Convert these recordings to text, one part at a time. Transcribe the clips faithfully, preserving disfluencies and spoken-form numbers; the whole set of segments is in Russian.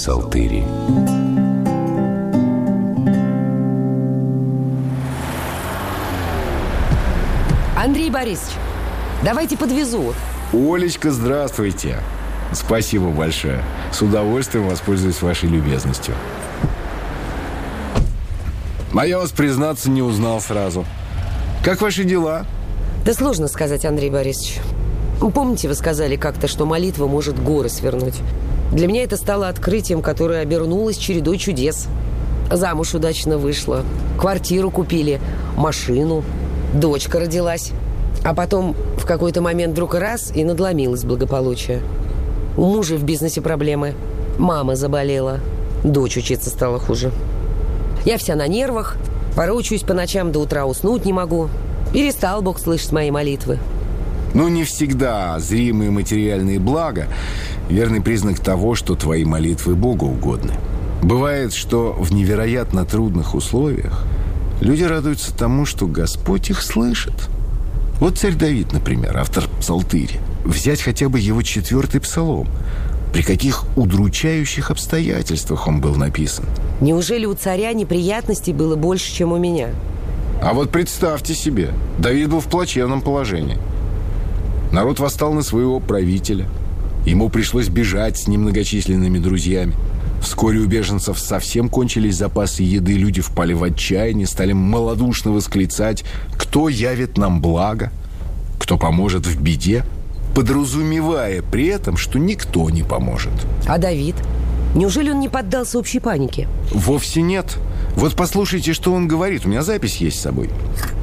Псалтыри. Андрей Борисович, давайте подвезу. Олечка, здравствуйте. Спасибо большое. С удовольствием воспользуюсь вашей любезностью. А я вас, признаться, не узнал сразу. Как ваши дела? Да сложно сказать, Андрей Борисович. Помните, вы сказали как-то, что молитва может горы свернуть? Для меня это стало открытием, которое обернулось чередой чудес. Замуж удачно вышла, квартиру купили, машину, дочка родилась. А потом в какой-то момент вдруг раз и надломилось благополучие. У мужа в бизнесе проблемы, мама заболела, дочь учиться стала хуже. Я вся на нервах, ворочаюсь по ночам, до утра уснуть не могу. Перестал Бог слышать мои молитвы. Ну, не всегда зримые материальные блага – верный признак того, что твои молитвы Богу угодны. Бывает, что в невероятно трудных условиях люди радуются тому, что Господь их слышит. Вот царь Давид, например, автор Псалтыри. Взять хотя бы его четвертый псалом. При каких удручающих обстоятельствах он был написан. Неужели у царя неприятностей было больше, чем у меня? А вот представьте себе, Давид был в плачевном положении. Народ восстал на своего правителя. Ему пришлось бежать с немногочисленными друзьями. Вскоре у беженцев совсем кончились запасы еды. Люди впали в отчаяние, стали малодушно восклицать: «Кто явит нам благо? Кто поможет в беде?» Подразумевая при этом, что никто не поможет. А Давид? Неужели он не поддался общей панике? Вовсе нет. Вот послушайте, что он говорит. У меня запись есть с собой.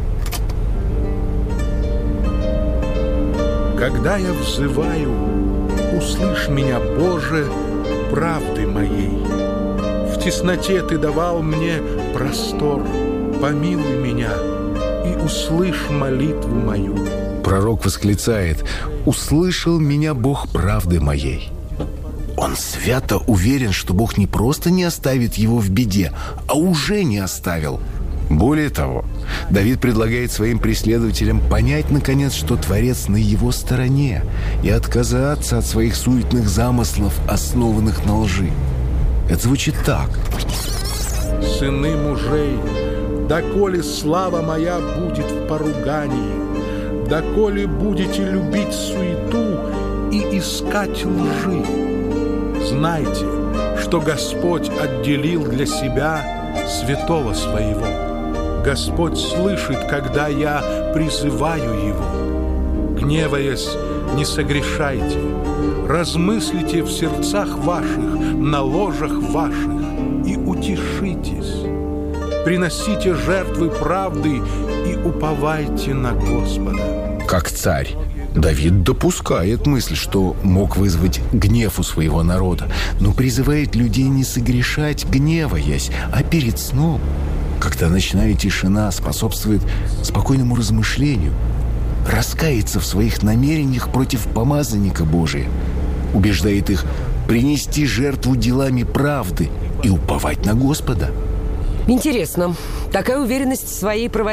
Когда я взываю, услышь меня, Боже, правды моей. В тесноте Ты давал мне простор. Помилуй меня и услышь молитву мою. Пророк восклицает: «Услышал меня Бог правды моей». Он свято уверен, что Бог не просто не оставит его в беде, а уже не оставил. Более того, Давид предлагает своим преследователям понять, наконец, что Творец на его стороне, и отказаться от своих суетных замыслов, основанных на лжи. Это звучит так. Сыны мужей, доколе слава моя будет в поругании, доколе будете любить суету и искать лжи, знайте, что Господь отделил для себя святого своего. Господь слышит, когда я призываю Его. Гневаясь, не согрешайте, размыслите в сердцах ваших, на ложах ваших, и утешитесь. Приносите жертвы правды и уповайте на Господа. Как царь, Давид допускает мысль, что мог вызвать гнев у своего народа, но призывает людей не согрешать, гневаясь, а перед сном, когда ночная тишина способствует спокойному размышлению, раскаяться в своих намерениях против помазанника Божия, убеждает их принести жертву делами правды и уповать на Господа. Интересно, такая уверенность в своей правоте